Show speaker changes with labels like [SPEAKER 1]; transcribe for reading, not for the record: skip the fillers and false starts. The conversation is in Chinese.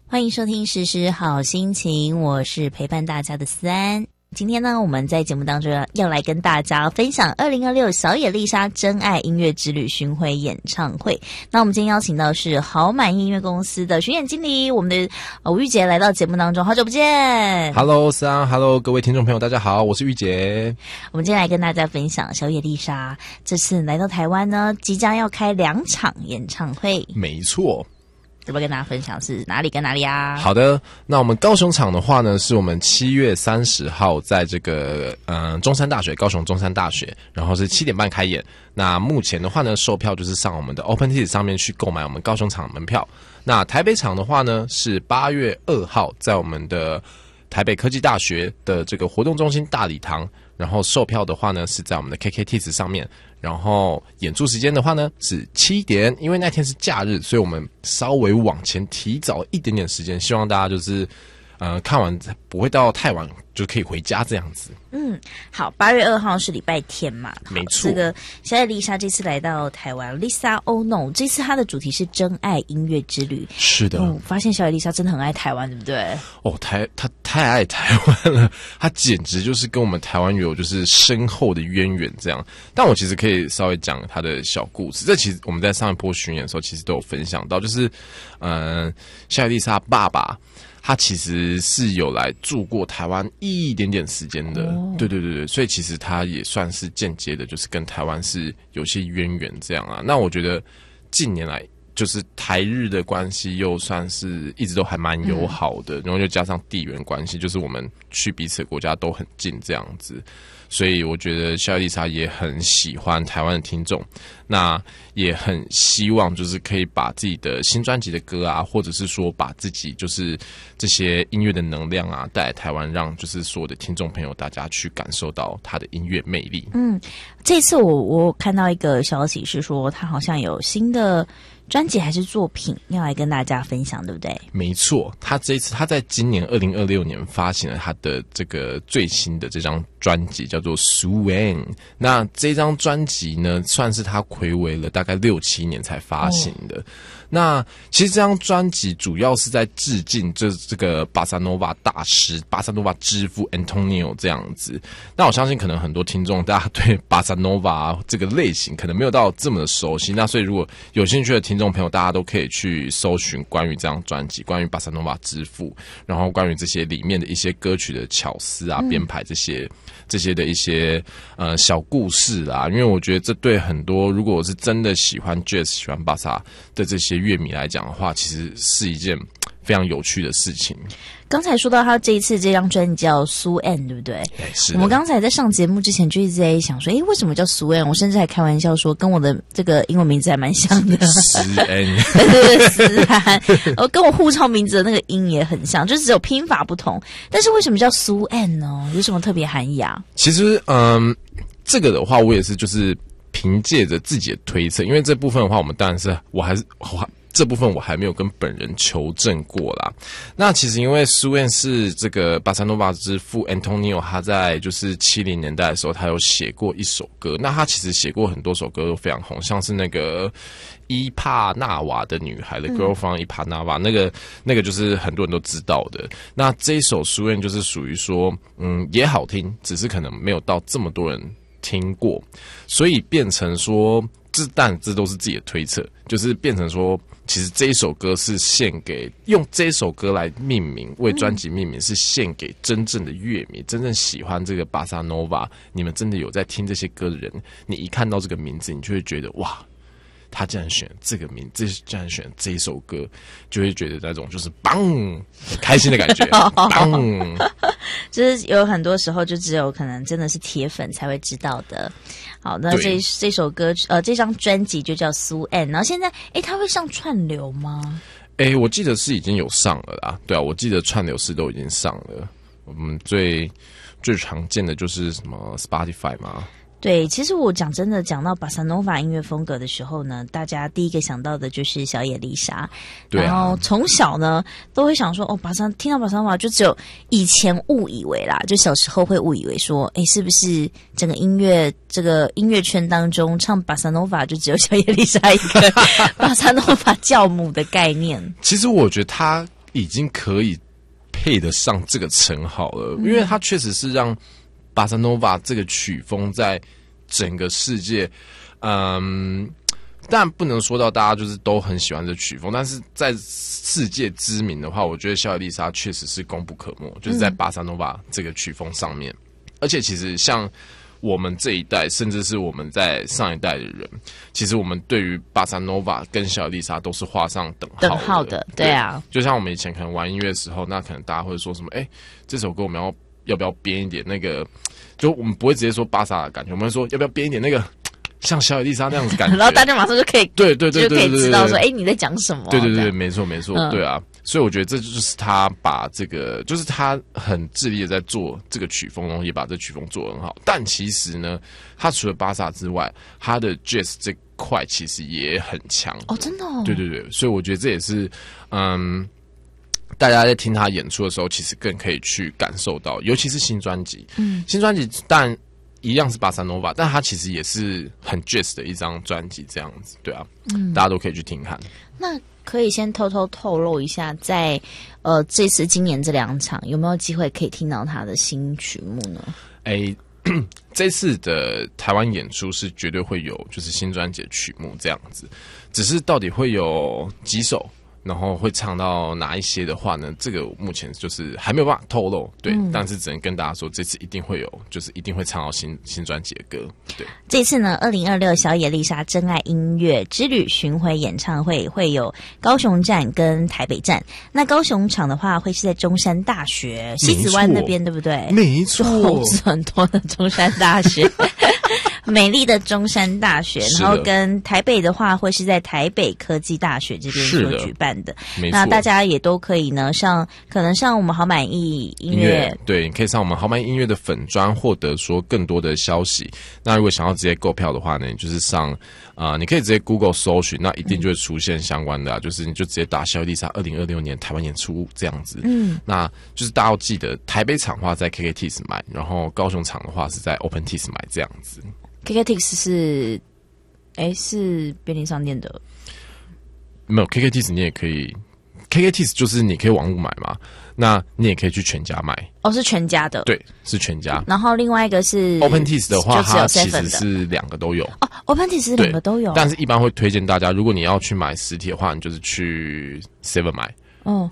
[SPEAKER 1] 欢迎收听时时好心情，我是陪伴大家的思安。今天呢，我们在节目当中要来跟大家分享2026小野丽莎真爱音乐之旅巡回演唱会。那我们今天邀请到是豪满音乐公司的巡演经理，我们的吴玉洁来到节目当中，好久不见。
[SPEAKER 2] Hello， 思安 ，Hello， 各位听众朋友，大家好，我是玉洁。
[SPEAKER 1] 我们今天来跟大家分享小野丽莎这次来到台湾呢，即将要开2场演唱会。
[SPEAKER 2] 没错。
[SPEAKER 1] 要不要跟大家分享是哪里跟哪里啊？
[SPEAKER 2] 好的，那我们高雄场的话呢，是我们7月30号在这个中山大学，高雄中山大学，然后是7点半开演。那目前的话呢，售票就是上我们的 OpenTix 上面去购买我们高雄场的门票。那台北场的话呢，是8月2号在我们的台北科技大学的这个活动中心大礼堂，然后售票的话呢是在我们的 KKTix 上面。然后演出时间的话呢是7点，因为那天是假日，所以我们稍微往前提早一点点时间，希望大家就是看完不会到太晚，就可以回家这样子。
[SPEAKER 1] 好，8月2号是礼拜天嘛？
[SPEAKER 2] 没错。这
[SPEAKER 1] 个小野丽莎这次来到台湾 ，Lisa Oh No， 这次她的主题是真爱音乐之旅。
[SPEAKER 2] 是的。
[SPEAKER 1] 发现小野丽莎真的很爱台湾，对不对？
[SPEAKER 2] 她太爱台湾了，她简直就是跟我们台湾有就是深厚的渊源这样。但我其实可以稍微讲她的小故事，这其实我们在上一波巡演的时候其实都有分享到，就是小野丽莎爸爸。他其实是有来住过台湾一点点时间的，对，所以其实他也算是间接的，就是跟台湾是有些渊源这样啊。那我觉得近年来就是台日的关系又算是一直都还蛮友好的，然后又加上地缘关系，就是我们去彼此的国家都很近这样子。所以我觉得小野丽莎也很喜欢台湾的听众，那也很希望就是可以把自己的新专辑的歌啊，或者是说把自己就是这些音乐的能量啊带来台湾，让就是所有的听众朋友大家去感受到他的音乐魅力。
[SPEAKER 1] 这次我看到一个消息是说他好像有新的专辑还是作品要来跟大家分享，对不对？
[SPEAKER 2] 没错，他这一次他在今年2026年发行了他的这个最新的这张专辑，叫做 Suen。那这张专辑呢，算是他睽违了大概6-7年才发行的。那其实这张专辑主要是在致敬这个巴萨诺瓦大师、巴萨诺瓦之父 Antonio 这样子。那我相信可能很多听众大家对巴萨诺瓦这个类型可能没有到这么的熟悉，那所以如果有兴趣的听众朋友，大家都可以去搜寻关于这张专辑，关于巴萨诺瓦之父，然后关于这些里面的一些歌曲的巧思啊、编排这些的一些小故事啦。因为我觉得这对很多如果我是真的喜欢 Jazz、喜欢巴萨的这些乐迷来讲的话，其实是一件非常有趣的事情。
[SPEAKER 1] 刚才说到他这一次这张专辑叫苏 N， 对不对？
[SPEAKER 2] 是。
[SPEAKER 1] 我们刚才在上节目之前就一直在想说，为什么叫苏 N？ 我甚至还开玩笑说，跟我的这个英文名字还蛮像的。
[SPEAKER 2] 思安，
[SPEAKER 1] 对，思安，跟我护照名字的那个音也很像，就是只有拼法不同。但是为什么叫苏 N 呢？有什么特别含义啊？
[SPEAKER 2] 其实，这个的话，我也是就是凭借着自己的推测，因为这部分的话，我们当然是这部分我还没有跟本人求证过啦。那其实因为苏燕是这个巴萨诺瓦之父 Antonio， 他在就是70年代的时候，他有写过一首歌。那他其实写过很多首歌都非常红，像是那个伊帕纳瓦的女孩的 Girl from 伊帕纳瓦，那个就是很多人都知道的。那这一首苏燕就是属于说，也好听，只是可能没有到这么多人听过，所以变成说，但这都是自己的推测，就是变成说，其实这一首歌是献给用这一首歌来命名，为专辑命名，是献给真正的乐迷，真正喜欢这个巴萨诺瓦，你们真的有在听这些歌的人，你一看到这个名字，你就会觉得哇，他竟然选这个名字，竟然选这一首歌，就会觉得那种就是棒开心的感觉，棒，
[SPEAKER 1] 就是有很多时候就只有可能真的是铁粉才会知道的。好，那这首歌这张专辑就叫苏 N， 然后现在它会上串流吗？
[SPEAKER 2] 我记得是已经有上了啦。对啊，我记得串流是都已经上了。我们最常见的就是什么 Spotify 嘛。
[SPEAKER 1] 对，其实我讲真的，讲到巴萨诺瓦音乐风格的时候呢，大家第一个想到的就是小野丽莎。对啊。然后从小呢都会想说，听到巴萨诺瓦就只有以前误以为啦，就小时候会误以为说，是不是整个这个音乐圈当中唱巴萨诺瓦就只有小野丽莎一个巴萨诺瓦教母的概念？
[SPEAKER 2] 其实我觉得他已经可以配得上这个称号了，因为它确实是让巴萨诺瓦这个曲风在整个世界，但不能说到大家就是都很喜欢这曲风，但是在世界知名的话，我觉得小野丽莎确实是功不可没，就是在巴萨诺瓦这个曲风上面。而且其实像我们这一代，甚至是我们在上一代的人，其实我们对于巴萨诺瓦跟小野丽莎都是画上等号的。
[SPEAKER 1] 对啊，
[SPEAKER 2] 就像我们以前可能玩音乐的时候，那可能大家会说什么，这首歌我们要不要编一点那个，就我们不会直接说巴萨的感觉，我们会说要不要编一点那个像小野丽莎那样子感觉，
[SPEAKER 1] 然后大家马上就可以
[SPEAKER 2] 对
[SPEAKER 1] 就可以知道说，你在讲什么？
[SPEAKER 2] 对，没错，对啊。所以我觉得这就是他把这个，就是他很致力的在做这个曲风，然后也把这曲风做得很好。但其实呢，他除了巴萨之外，他的 jazz 这块其实也很强
[SPEAKER 1] 哦，真的哦。
[SPEAKER 2] 对，所以我觉得这也是大家在听他演出的时候，其实更可以去感受到，尤其是新专辑。新专辑但一样是巴萨诺瓦，但他其实也是很 jazz 的一张专辑，这样子，对啊，大家都可以去听看。
[SPEAKER 1] 那可以先偷偷透露一下，在这次今年这2场有没有机会可以听到他的新曲目呢？
[SPEAKER 2] 这次的台湾演出是绝对会有就是新专辑的曲目这样子，只是到底会有几首，然后会唱到哪一些的话呢？这个目前就是还没有办法透露，对，但是只能跟大家说，这次一定会有，就是一定会唱到新专辑的歌。对，
[SPEAKER 1] 这次呢，2026小野丽莎真爱音乐之旅巡回演唱会会有高雄站跟台北站。那高雄场的话，会是在中山大学西子湾那边，对不对？
[SPEAKER 2] 没错，
[SPEAKER 1] 投资很多的中山大学。美丽的中山大学，然后跟台北的话会是在台北科技大学这边所举办的。那大家也都可以呢可能上我们好满意音乐，
[SPEAKER 2] 对，你可以上我们好满意音乐的粉专获得说更多的消息。那如果想要直接购票的话呢，你就是上你可以直接 Google 搜寻，那一定就会出现相关的就是你就直接打小野丽莎2026年台湾演出这样子。那就是大家要记得台北场的话在 KKTix 买，然后高雄场的话是在 OpenTix 买这样子。
[SPEAKER 1] KKTix 是便利商店的，
[SPEAKER 2] 没有 KKTix 你也可以 ，KKTix 就是你可以网络买嘛，那你也可以去全家买。
[SPEAKER 1] 哦，是全家的，
[SPEAKER 2] 对，是全家。
[SPEAKER 1] 然后另外一个是
[SPEAKER 2] OpenTix 的话，它其实是2个都有。
[SPEAKER 1] 哦 ，OpenTix 是2个都有，
[SPEAKER 2] 但是一般会推荐大家，如果你要去买实体的话，你就是去 Seven 买。